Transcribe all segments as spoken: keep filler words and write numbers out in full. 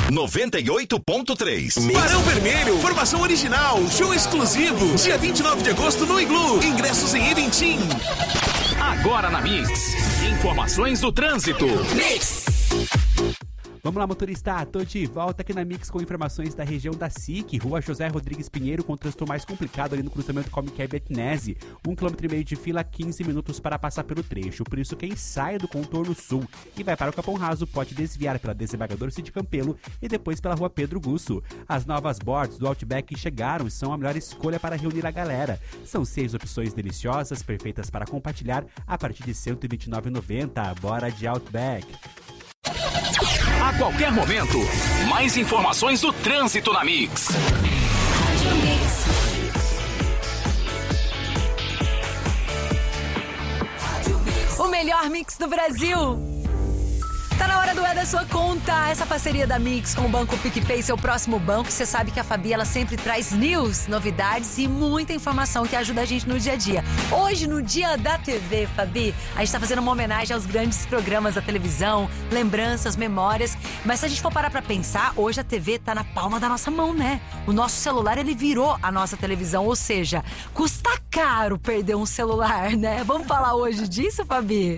noventa e oito ponto três. Barão Vermelho, formação original, show exclusivo, dia vinte e nove de agosto no Iglu. Ingressos em Eventim. Agora na Mix, informações do trânsito. Mix. Vamos lá, motorista, tô de volta aqui na Mix com informações da região da S I C, Rua José Rodrigues Pinheiro, com trânsito mais complicado ali no cruzamento Comiquet Betnese, um quilômetro e meio de fila, quinze minutos para passar pelo trecho, por isso quem sai do contorno sul e vai para o Capão Raso pode desviar pela Desembargador Cid Campelo e depois pela Rua Pedro Gusso. As novas boards do Outback chegaram e são a melhor escolha para reunir a galera. São seis opções deliciosas, perfeitas para compartilhar, a partir de cento e vinte e nove reais e noventa centavos. Bora de Outback! A qualquer momento, mais informações do trânsito na Mix. O melhor mix do Brasil. Tá na hora do É da Sua Conta. Essa parceria da Mix com o Banco PicPay, seu próximo banco. Você sabe que a Fabi, ela sempre traz news, novidades e muita informação que ajuda a gente no dia a dia. Hoje, no Dia da T V, Fabi, a gente tá fazendo uma homenagem aos grandes programas da televisão, lembranças, memórias. Mas se a gente for parar pra pensar, hoje a T V tá na palma da nossa mão, né? O nosso celular, ele virou a nossa televisão. Ou seja, custa caro perder um celular, né? Vamos falar hoje disso, Fabi?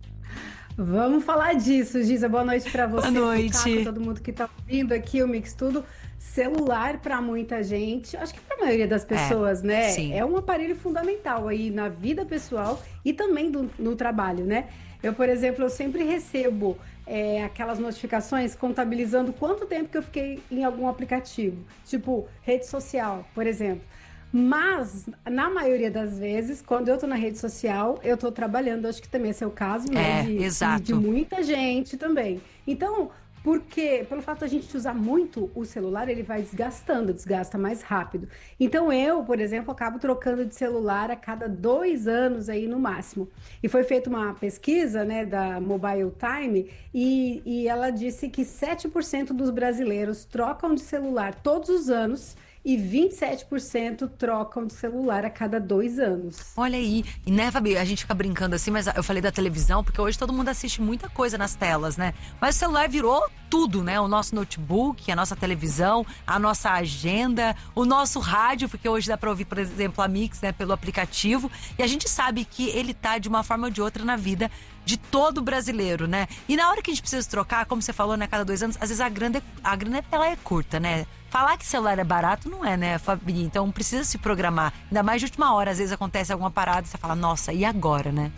Vamos falar disso, Giza. Boa noite para você. Boa noite. Todo mundo que tá ouvindo aqui o Mix Tudo. Celular para muita gente, acho que para a maioria das pessoas, é, né? Sim. É um aparelho fundamental aí na vida pessoal e também do, no trabalho, né? Eu, por exemplo, eu sempre recebo é, aquelas notificações contabilizando quanto tempo que eu fiquei em algum aplicativo, tipo rede social, por exemplo. Mas, na maioria das vezes, quando eu tô na rede social, eu tô trabalhando. Acho que também é seu caso, né? É, de, exato. De muita gente também. Então, porque pelo fato da gente usar muito o celular, ele vai desgastando, desgasta mais rápido. Então, eu, por exemplo, acabo trocando de celular a cada dois anos aí no máximo. E foi feita uma pesquisa, né, da Mobile Time, e, e ela disse que sete por cento dos brasileiros trocam de celular todos os anos, e vinte e sete por cento trocam de celular a cada dois anos. Olha aí. E né, Fabi, a gente fica brincando assim, mas eu falei da televisão, porque hoje todo mundo assiste muita coisa nas telas, né? Mas o celular virou tudo, né? O nosso notebook, a nossa televisão, a nossa agenda, o nosso rádio, porque hoje dá pra ouvir, por exemplo, a Mix, né, pelo aplicativo. E a gente sabe que ele tá de uma forma ou de outra na vida de todo brasileiro, né? E na hora que a gente precisa trocar, como você falou, né, a cada dois anos, às vezes a grana, a grana ela é curta, né? Falar que celular é barato não é, né, Fabi? Então precisa se programar. Ainda mais de última hora, às vezes acontece alguma parada e você fala, nossa, e agora, né?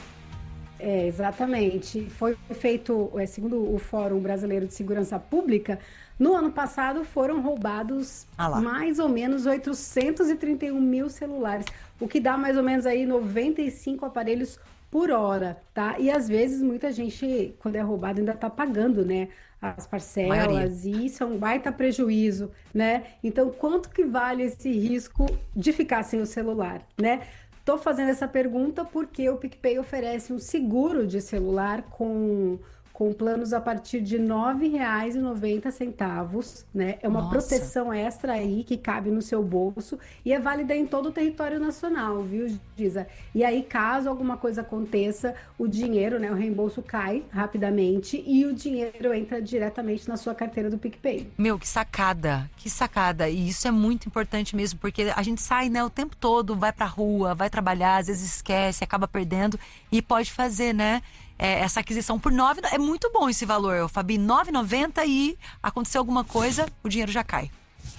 É, exatamente. Foi feito, é, segundo o Fórum Brasileiro de Segurança Pública, no ano passado foram roubados ah mais ou menos oitocentos e trinta e um mil celulares, o que dá mais ou menos aí noventa e cinco aparelhos por hora, tá? E às vezes muita gente, quando é roubado, ainda tá pagando, né, as parcelas, e isso é um baita prejuízo, né? Então, quanto que vale esse risco de ficar sem o celular, né? Tô fazendo essa pergunta porque o PicPay oferece um seguro de celular com, com planos a partir de nove reais e noventa centavos, né? É uma Nossa. proteção extra aí que cabe no seu bolso e é válida em todo o território nacional, viu, Giza? E aí, caso alguma coisa aconteça, o dinheiro, né, o reembolso cai rapidamente e o dinheiro entra diretamente na sua carteira do PicPay. Meu, que sacada, que sacada. E isso é muito importante mesmo, porque a gente sai, né, o tempo todo, vai pra rua, vai trabalhar, às vezes esquece, acaba perdendo e pode fazer, né? É, essa aquisição por nove, é muito bom esse valor, Fabi, nove reais e noventa centavos e aconteceu alguma coisa, o dinheiro já cai.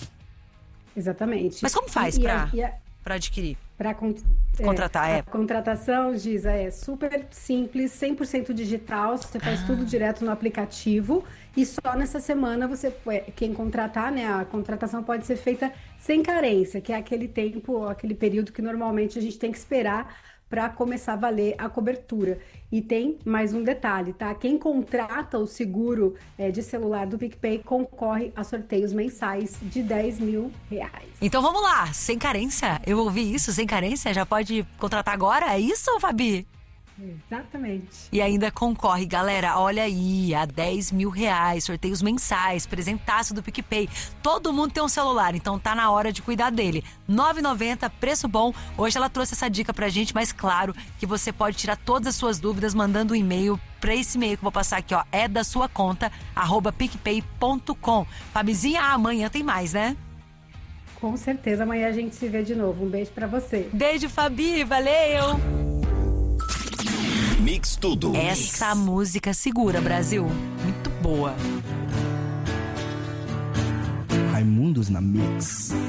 Exatamente. Mas como faz para para adquirir? Para con contratar, é. A contratação, Giza, é super simples, cem por cento digital, você faz ah. tudo direto no aplicativo e só nessa semana você, quem contratar, né, a contratação pode ser feita sem carência, que é aquele tempo, aquele período que normalmente a gente tem que esperar para começar a valer a cobertura. E tem mais um detalhe, tá? Quem contrata o seguro é, de celular do PicPay concorre a sorteios mensais de dez mil reais. Então vamos lá, sem carência? Eu ouvi isso, sem carência? Já pode contratar agora? É isso, Fabi? Exatamente. E ainda concorre, galera, olha aí, a dez mil reais, sorteios mensais, presentaço do PicPay. Todo mundo tem um celular, então tá na hora de cuidar dele. nove reais e noventa centavos, preço bom. Hoje ela trouxe essa dica pra gente, mas claro que você pode tirar todas as suas dúvidas mandando um e-mail pra esse e-mail que eu vou passar aqui, ó. É da sua conta, arroba picpay ponto com. Fabizinha, amanhã tem mais, né? Com certeza, amanhã a gente se vê de novo. Um beijo pra você. Beijo, Fabi, valeu! Mix Tudo. Essa Mix. Música segura, Brasil. Muito boa. Raimundos na Mix.